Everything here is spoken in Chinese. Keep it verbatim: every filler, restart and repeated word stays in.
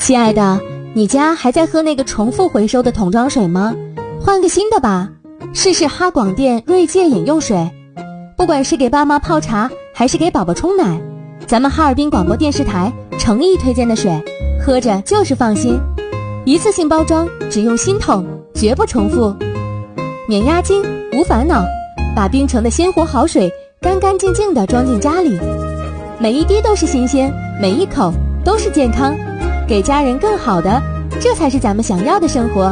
亲爱的，你家还在喝那个重复回收的桶装水吗？换个新的吧，试试哈广电锐界饮用水。不管是给爸妈泡茶还是给宝宝冲奶，咱们哈尔滨广播电视台诚意推荐的水，喝着就是放心。一次性包装，只用新桶，绝不重复，免押金无烦恼，把冰城的鲜活好水干干净净地装进家里，每一滴都是新鲜，每一口都是健康，给家人更好的，这才是咱们想要的生活。